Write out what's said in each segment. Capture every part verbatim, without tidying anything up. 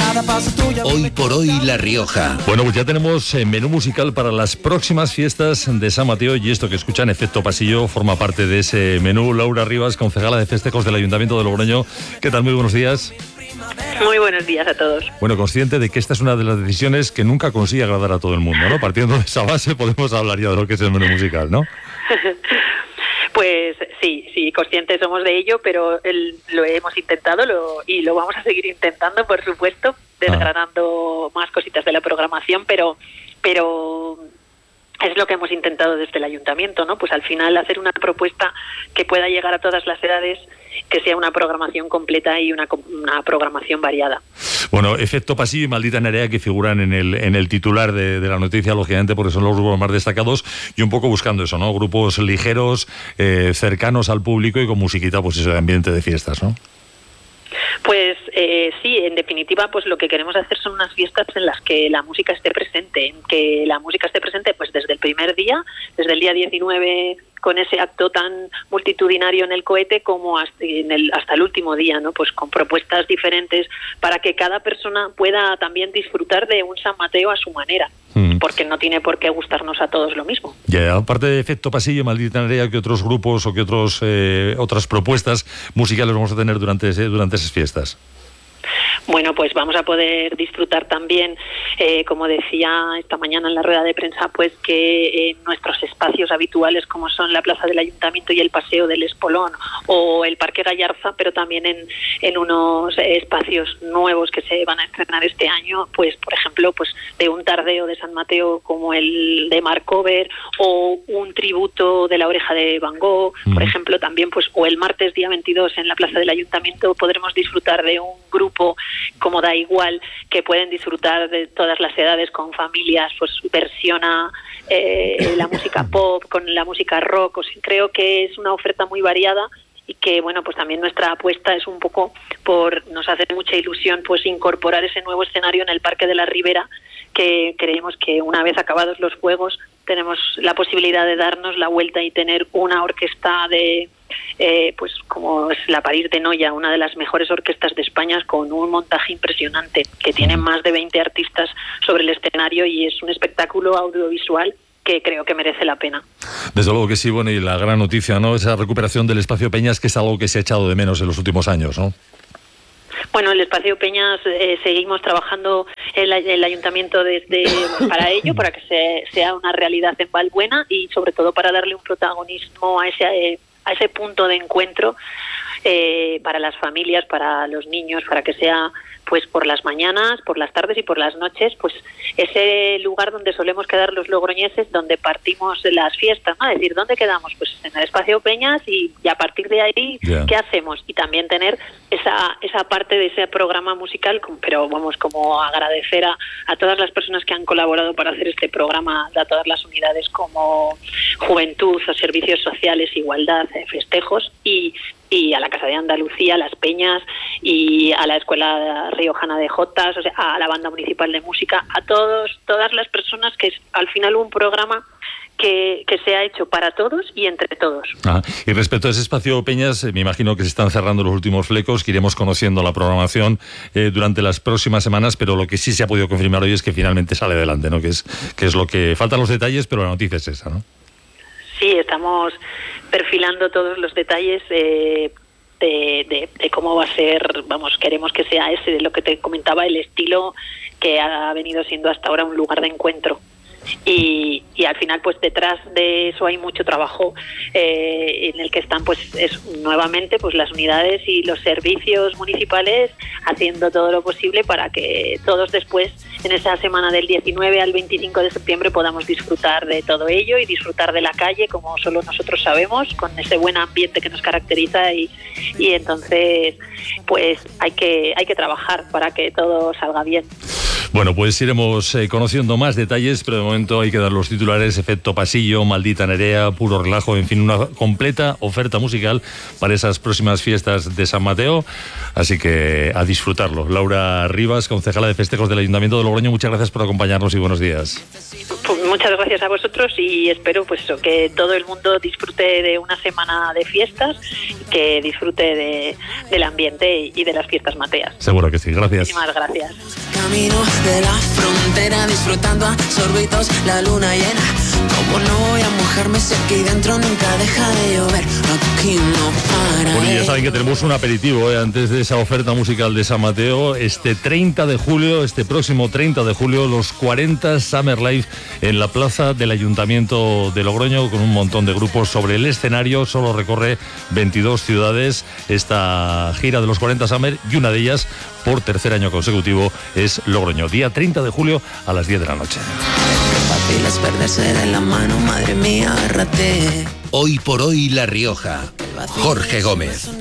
Hoy por hoy La Rioja. Bueno, pues ya tenemos eh, menú musical para las próximas fiestas de San Mateo, y esto que escuchan, Efecto Pasillo, forma parte de ese menú. Laura Rivas, concejala de festejos del Ayuntamiento de Logroño. ¿Qué tal? Muy buenos días. Muy buenos días a todos. Bueno, consciente de que esta es una de las decisiones que nunca consigue agradar a todo el mundo, ¿no? Partiendo de esa base podemos hablar ya de lo que es el menú musical, ¿no? Pues sí, sí, conscientes somos de ello, pero el, lo hemos intentado lo, y lo vamos a seguir intentando, por supuesto, desgranando ah. más cositas de la programación, pero pero es lo que hemos intentado desde el Ayuntamiento, ¿no? Pues al final hacer una propuesta que pueda llegar a todas las edades, que sea una programación completa y una, una programación variada. Bueno, Efecto Pasillo y Maldita Nerea, que figuran en el en el titular de, de la noticia, lógicamente, porque son los grupos más destacados, y un poco buscando eso, ¿no? Grupos ligeros, eh, cercanos al público y con musiquita, pues eso, de ambiente de fiestas, ¿no? Pues eh, sí, en definitiva, pues lo que queremos hacer son unas fiestas en las que la música esté presente, en que la música esté presente pues desde el primer día, desde el día diecinueve, con ese acto tan multitudinario en el cohete, como hasta, en el, hasta el último día, ¿no? Pues con propuestas diferentes para que cada persona pueda también disfrutar de un San Mateo a su manera, mm. porque no tiene por qué gustarnos a todos lo mismo. Ya, aparte de Efecto Pasillo, Maldita Nerea, ¿qué otros grupos o qué otros eh, otras propuestas musicales vamos a tener durante ese, durante esas fiestas? Bueno, pues vamos a poder disfrutar también, eh, como decía esta mañana en la rueda de prensa, pues que eh, nuestros espacios habituales, como son la Plaza del Ayuntamiento y el Paseo del Espolón o el Parque Gallarza, pero también en, en unos espacios nuevos que se van a estrenar este año, pues por ejemplo, pues de un tardeo de San Mateo como el de Marcover, o un tributo de la Oreja de Van Gogh, mm. por ejemplo, también, pues o el martes día veintidós en la Plaza del Ayuntamiento podremos disfrutar de un grupo como Da Igual, que pueden disfrutar de todas las edades con familias, pues versiona eh, la música pop con la música rock. O sea, creo que es una oferta muy variada y que, bueno, pues también nuestra apuesta es un poco por, nos hace mucha ilusión pues incorporar ese nuevo escenario en el Parque de la Ribera, que creemos que una vez acabados los juegos tenemos la posibilidad de darnos la vuelta y tener una orquesta de eh, pues como es la París de Noya, una de las mejores orquestas de España, con un montaje impresionante, que tiene más de veinte artistas sobre el escenario, y es un espectáculo audiovisual que creo que merece la pena. Desde luego que sí. Bueno, y la gran noticia, ¿no? Esa recuperación del Espacio Peñas, que es algo que se ha echado de menos en los últimos años, ¿no? Bueno, el Espacio Peñas eh, seguimos trabajando el, el Ayuntamiento desde para ello, para que se, sea una realidad en Valbuena, y sobre todo para darle un protagonismo a ese, eh, a ese punto de encuentro eh, para las familias, para los niños, para que sea pues por las mañanas, por las tardes y por las noches, pues ese lugar donde solemos quedar los logroñeses, donde partimos de las fiestas, ¿no? Es decir, ¿dónde quedamos? Pues en el Espacio Peñas, y, y a partir de ahí, yeah. ¿qué hacemos? Y también tener esa esa parte de ese programa musical, pero vamos, como agradecer a, a todas las personas que han colaborado para hacer este programa, a todas las unidades como Juventud o Servicios Sociales, Igualdad, Festejos, y y a la Casa de Andalucía, a las Peñas y a la Escuela Riojana de Jotas, o sea, a la Banda Municipal de Música, a todos, todas las personas, que es al final un programa que, que se ha hecho para todos y entre todos. Ah, y respecto a ese Espacio Peñas, me imagino que se están cerrando los últimos flecos, que iremos conociendo la programación eh, durante las próximas semanas, pero lo que sí se ha podido confirmar hoy es que finalmente sale adelante, ¿no? Que es, que es lo que... Faltan los detalles, pero la noticia es esa, ¿no? Sí, estamos perfilando todos los detalles eh, de, de, de cómo va a ser, vamos, queremos que sea ese, de lo que te comentaba, el estilo que ha venido siendo hasta ahora un lugar de encuentro. Y, y al final, pues detrás de eso hay mucho trabajo eh, en el que están, pues es, nuevamente, pues las unidades y los servicios municipales haciendo todo lo posible para que todos después, en esa semana del diecinueve al veinticinco de septiembre, podamos disfrutar de todo ello y disfrutar de la calle como solo nosotros sabemos, con ese buen ambiente que nos caracteriza, y, y entonces pues hay que hay que trabajar para que todo salga bien. Bueno, pues iremos eh, conociendo más detalles, pero de momento hay que dar los titulares: efecto pasillo, maldita Nerea, puro relajo, en fin, una completa oferta musical para esas próximas fiestas de San Mateo, así que a disfrutarlo. Laura Rivas, concejala de festejos del Ayuntamiento de Logroño, muchas gracias por acompañarnos y buenos días. Pues muchas gracias a vosotros y espero pues que todo el mundo disfrute de una semana de fiestas, que disfrute de, del ambiente y de las fiestas mateas. Seguro que sí, gracias. Muchísimas gracias. Camino de la frontera disfrutando a sorbitos la luna llena. Como no voy a mojarme si aquí dentro nunca deja de llover, aquí no para. Bueno, ya saben que tenemos un aperitivo, ¿eh? Antes de esa oferta musical de San Mateo, este treinta de julio, este próximo treinta de julio, los cuarenta Summer Live en la plaza del Ayuntamiento de Logroño, con un montón de grupos sobre el escenario. Solo recorre veintidós ciudades esta gira de los cuarenta Summer, y una de ellas, por tercer año consecutivo, es Logroño. Día treinta de julio a las diez de la noche. Fácil es perderse de la mano, madre mía, agárrate. Hoy por hoy La Rioja. Jorge Gómez.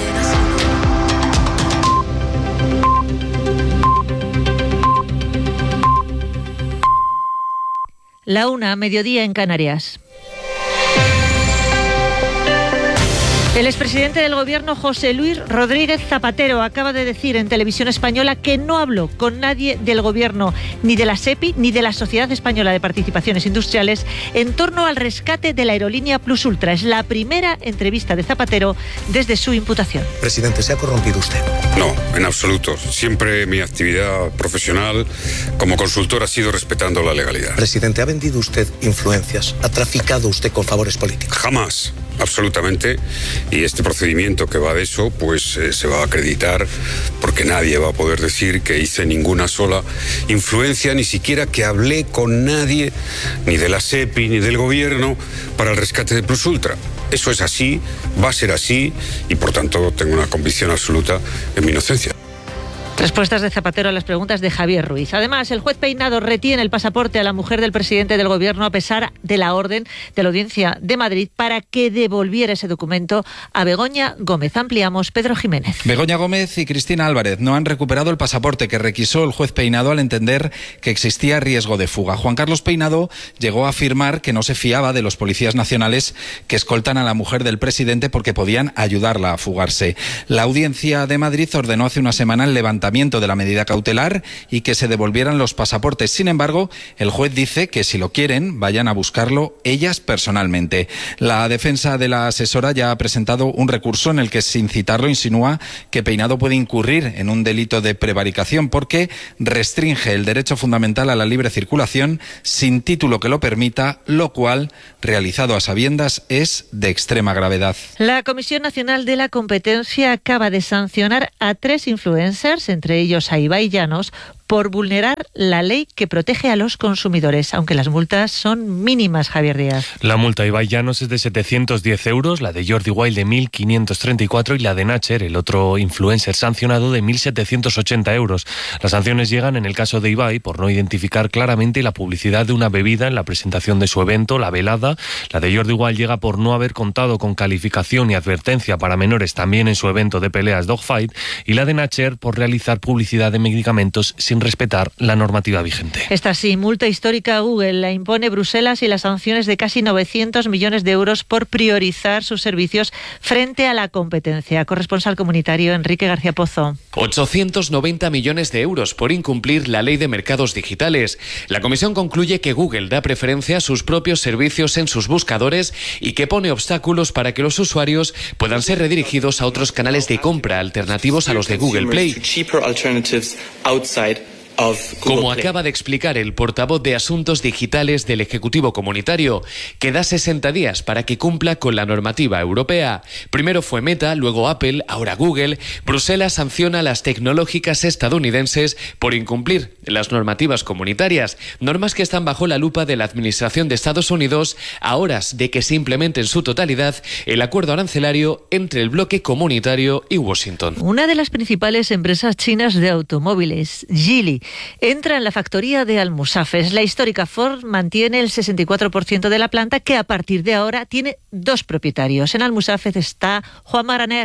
La una, mediodía en Canarias. El expresidente del Gobierno, José Luis Rodríguez Zapatero, acaba de decir en Televisión Española que no habló con nadie del Gobierno, ni de la SEPI, ni de la Sociedad Española de Participaciones Industriales, en torno al rescate de la aerolínea Plus Ultra. Es la primera entrevista de Zapatero desde su imputación. Presidente, ¿se ha corrompido usted? No, en absoluto. Siempre mi actividad profesional como consultor ha sido respetando la legalidad. Presidente, ¿ha vendido usted influencias? ¿Ha traficado usted con favores políticos? Jamás. Absolutamente, y este procedimiento que va de eso, pues eh, se va a acreditar, porque nadie va a poder decir que hice ninguna sola influencia, ni siquiera que hablé con nadie, ni de la SEPI, ni del Gobierno, para el rescate de Plus Ultra. Eso es así, va a ser así, y por tanto tengo una convicción absoluta en mi inocencia. Respuestas de Zapatero a las preguntas de Javier Ruiz. Además, el juez Peinado retiene el pasaporte a la mujer del presidente del Gobierno a pesar de la orden de la Audiencia de Madrid para que devolviera ese documento a Begoña Gómez. Ampliamos, Pedro Jiménez. Begoña Gómez y Cristina Álvarez no han recuperado el pasaporte que requisó el juez Peinado al entender que existía riesgo de fuga. Juan Carlos Peinado llegó a afirmar que no se fiaba de los policías nacionales que escoltan a la mujer del presidente porque podían ayudarla a fugarse. La Audiencia de Madrid ordenó hace una semana el levantamiento de la medida cautelar y que se devolvieran los pasaportes. Sin embargo, el juez dice que si lo quieren, vayan a buscarlo ellas personalmente. La defensa de la asesora ya ha presentado un recurso en el que, sin citarlo, insinúa que Peinado puede incurrir en un delito de prevaricación porque restringe el derecho fundamental a la libre circulación sin título que lo permita, lo cual, realizado a sabiendas, es de extrema gravedad. La Comisión Nacional de la Competencia acaba de sancionar a tres influencers, entre ellos a Ibai Llanos, por vulnerar la ley que protege a los consumidores, aunque las multas son mínimas, Javier Díaz. La multa a Ibai Llanos es de setecientos diez euros, la de Jordi Wild de mil quinientos treinta y cuatro y la de Nacher, el otro influencer sancionado, de mil setecientos ochenta euros. Las sanciones llegan en el caso de Ibai por no identificar claramente la publicidad de una bebida en la presentación de su evento, la velada. La de Jordi Wild llega por no haber contado con calificación y advertencia para menores también en su evento de peleas Dogfight, y la de Nacher por realizar publicidad de medicamentos sin respetar la normativa vigente. Esta sí, multa histórica a Google la impone Bruselas y las sanciones de casi novecientos millones de euros por priorizar sus servicios frente a la competencia. Corresponsal comunitario Enrique García Pozo. ochocientos noventa millones de euros por incumplir la ley de mercados digitales. La comisión concluye que Google da preferencia a sus propios servicios en sus buscadores y que pone obstáculos para que los usuarios puedan ser redirigidos a otros canales de compra alternativos a los de Google Play. Como acaba de explicar el portavoz de Asuntos Digitales del Ejecutivo Comunitario, que da sesenta días para que cumpla con la normativa europea. Primero fue Meta, luego Apple, ahora Google. Bruselas sanciona a las tecnológicas estadounidenses por incumplir las normativas comunitarias, normas que están bajo la lupa de la Administración de Estados Unidos a horas de que se implemente en su totalidad el acuerdo arancelario entre el bloque comunitario y Washington. Una de las principales empresas chinas de automóviles, Geely, entra en la factoría de Almusafes. La histórica Ford mantiene el sesenta y cuatro por ciento de la planta, que a partir de ahora tiene dos propietarios. En Almusafes está Juan Maraner.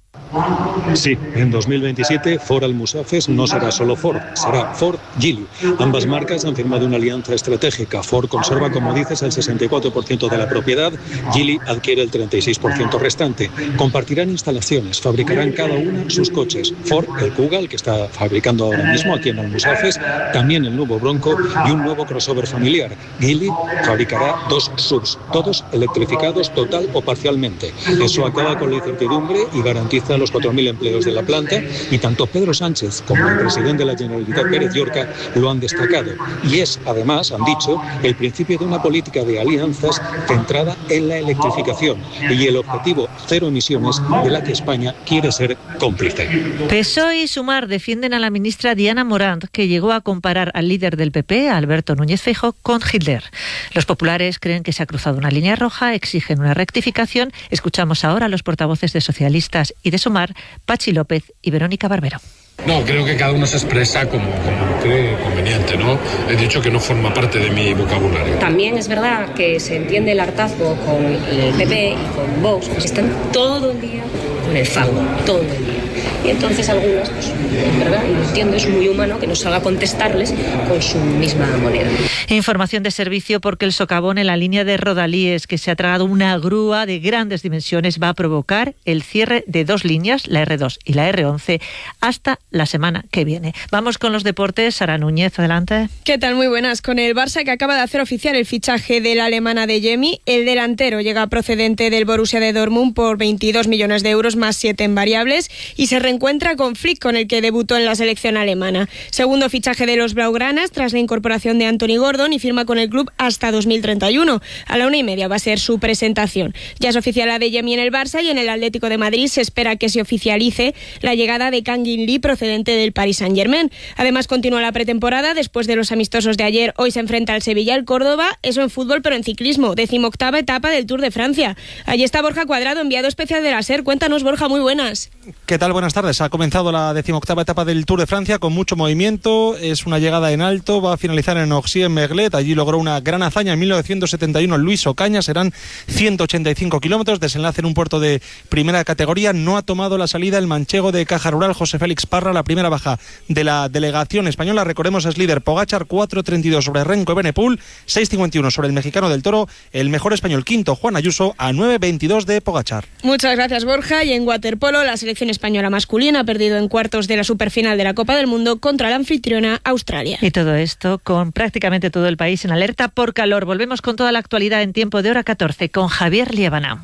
Sí, en dos mil veintisiete Ford Almusafes no será solo Ford, será Ford Geely. Ambas marcas han firmado una alianza estratégica. Ford conserva, como dices, el sesenta y cuatro por ciento de la propiedad, Geely adquiere el treinta y seis por ciento restante. Compartirán instalaciones, fabricarán cada una sus coches. Ford, el Kuga, el que está fabricando ahora mismo aquí en Almusafes, también el nuevo Bronco y un nuevo crossover familiar. Geely fabricará dos subs, todos electrificados total o parcialmente. Eso acaba con la incertidumbre y garantiza los cuatro mil empleos de la planta, y tanto Pedro Sánchez como el presidente de la Generalitat, Pérez Llorca, lo han destacado. Y es, además, han dicho, el principio de una política de alianzas centrada en la electrificación y el objetivo cero emisiones de la que España quiere ser cómplice. P S O E y Sumar defienden a la ministra Diana Morant, que llegó a comparar al líder del P P, Alberto Núñez Feijóo, con Hitler. Los populares creen que se ha cruzado una línea roja, exigen una rectificación. Escuchamos ahora a los portavoces de socialistas y de Sumar, Pachi López y Verónica Barbero. No, creo que cada uno se expresa como, como cree conveniente, ¿no? He dicho que no forma parte de mi vocabulario. También es verdad que se entiende el hartazgo con el P P y con Vox, pues están todo el día con el fango, todo el día. Y entonces algunos, pues, es verdad, y lo entiendo, es muy humano que no salga a contestarles con su misma moneda. Información de servicio, porque el socavón en la línea de Rodalíes, que se ha tragado una grúa de grandes dimensiones, va a provocar el cierre de dos líneas, la erre dos y la erre once, hasta la semana que viene. Vamos con los deportes. Sara Núñez, adelante. ¿Qué tal? Muy buenas. Con el Barça, que acaba de hacer oficial el fichaje de la alemana Adeyemi, el delantero llega procedente del Borussia de Dortmund por veintidós millones de euros más siete en variables y se reencuentra con Flick, con el que debutó en la selección alemana. Segundo fichaje de los blaugranas tras la incorporación de Anthony Gordon, y firma con el club hasta dos mil treinta y uno. A la una y media va a ser su presentación. Ya es oficial Adeyemi en el Barça, y en el Atlético de Madrid se espera que se oficialice la llegada de Kang In Lee, procedente del Paris Saint-Germain. Además, continúa la pretemporada. Después de los amistosos de ayer, hoy se enfrenta al Sevilla, el Córdoba, eso en fútbol, pero en ciclismo, decimoctava etapa del Tour de Francia. Allí está Borja Cuadrado, enviado especial de la SER. Cuéntanos, Borja, muy buenas. ¿Qué tal? Buenas tardes. Ha comenzado la decimoctava etapa del Tour de Francia con mucho movimiento. Es una llegada en alto, va a finalizar en Orchies-Merlet. Allí logró una gran hazaña en mil novecientos setenta y uno Luis Ocaña. Serán ciento ochenta y cinco kilómetros, desenlace en un puerto de primera categoría. No ha tomado la salida el manchego de Caja Rural, José Félix Parra, la primera baja de la delegación española. Recordemos, es líder Pogačar, cuatro treinta y dos sobre Renko Evenepoel, seis cincuenta y uno sobre el mexicano del Toro. El mejor español quinto, Juan Ayuso, a nueve veintidós de Pogačar. Muchas gracias, Borja. Y en waterpolo, la selección española masculina ha perdido en cuartos de la superfinal de la Copa del Mundo contra la anfitriona Australia. Y todo esto con prácticamente todo el país en alerta por calor. Volvemos con toda la actualidad en tiempo de hora catorce con Javier Liébana.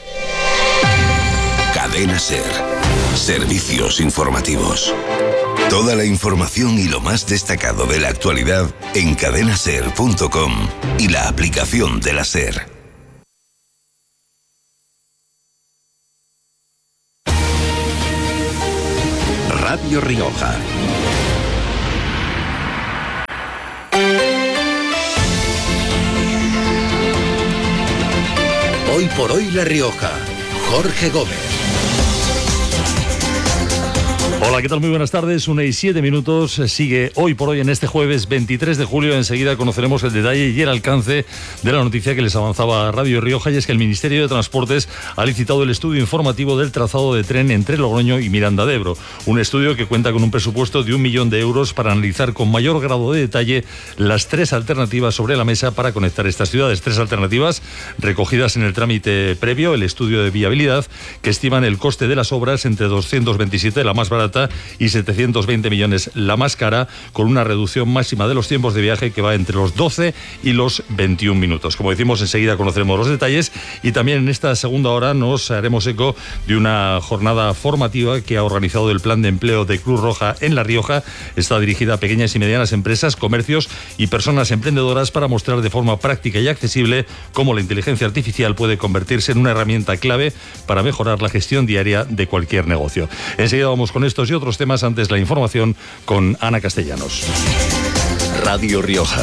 Cadena SER. Servicios informativos. Toda la información y lo más destacado de la actualidad en cadena ser punto com y la aplicación de la SER. Radio Rioja. Hoy por hoy La Rioja. Jorge Gómez. Hola, ¿qué tal? Muy buenas tardes. Una y siete minutos. Sigue Hoy por Hoy en este jueves veintitrés de julio. Enseguida conoceremos el detalle y el alcance de la noticia que les avanzaba Radio Rioja, y es que el Ministerio de Transportes ha licitado el estudio informativo del trazado de tren entre Logroño y Miranda de Ebro. Un estudio que cuenta con un presupuesto de un millón de euros para analizar con mayor grado de detalle las tres alternativas sobre la mesa para conectar estas ciudades. Tres alternativas recogidas en el trámite previo, el estudio de viabilidad, que estiman el coste de las obras entre doscientos veintisiete, la más barata, y setecientos veinte millones la más cara, con una reducción máxima de los tiempos de viaje que va entre los doce y los veintiún minutos. Como decimos, enseguida conoceremos los detalles, y también en esta segunda hora nos haremos eco de una jornada formativa que ha organizado el Plan de Empleo de Cruz Roja en La Rioja. Está dirigida a pequeñas y medianas empresas, comercios y personas emprendedoras para mostrar de forma práctica y accesible cómo la inteligencia artificial puede convertirse en una herramienta clave para mejorar la gestión diaria de cualquier negocio. Enseguida vamos con estos y otros temas. Antes, la información con Ana Castellanos. Radio Rioja.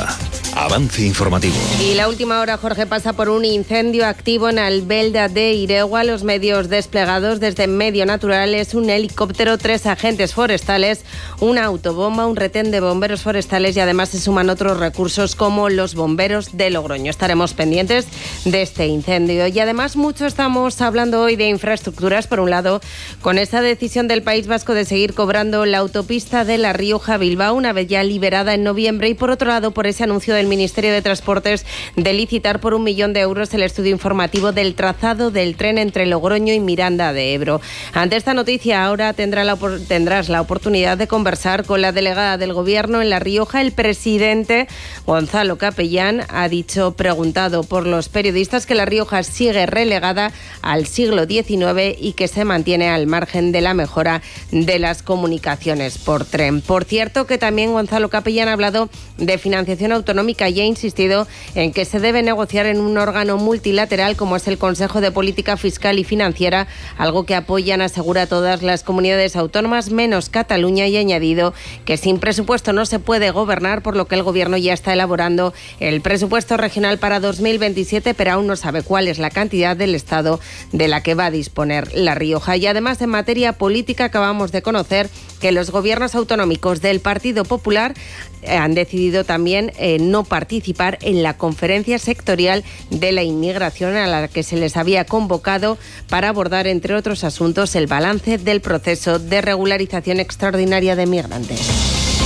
Avance informativo. Y la última hora, Jorge, pasa por un incendio activo en Albelda de Iregua. Los medios desplegados desde Medio Natural es un helicóptero, tres agentes forestales, una autobomba, un retén de bomberos forestales y además se suman otros recursos como los bomberos de Logroño. Estaremos pendientes de este incendio. Y además mucho estamos hablando hoy de infraestructuras. Por un lado, con esta decisión del País Vasco de seguir cobrando la autopista de La Rioja-Bilbao, una vez ya liberada en noviembre, y por otro lado, por ese anuncio del Ministerio de Transportes de licitar por un millón de euros el estudio informativo del trazado del tren entre Logroño y Miranda de Ebro. Ante esta noticia, ahora tendrá la, tendrás la oportunidad de conversar con la delegada del Gobierno en La Rioja. El presidente Gonzalo Capellán ha dicho, preguntado por los periodistas, que La Rioja sigue relegada al siglo diecinueve y que se mantiene al margen de la mejora de las comunicaciones por tren. Por cierto, que también Gonzalo Capellán ha hablado de financiación autonómica y ha insistido en que se debe negociar en un órgano multilateral como es el Consejo de Política Fiscal y Financiera, algo que apoyan, asegura, todas las comunidades autónomas menos Cataluña, y ha añadido que sin presupuesto no se puede gobernar, por lo que el Gobierno ya está elaborando el presupuesto regional para dos mil veintisiete, pero aún no sabe cuál es la cantidad del Estado de la que va a disponer La Rioja. Y además, en materia política, acabamos de conocer que los gobiernos autonómicos del Partido Popular han decidido también eh, no participar en la conferencia sectorial de la inmigración a la que se les había convocado para abordar, entre otros asuntos, el balance del proceso de regularización extraordinaria de migrantes.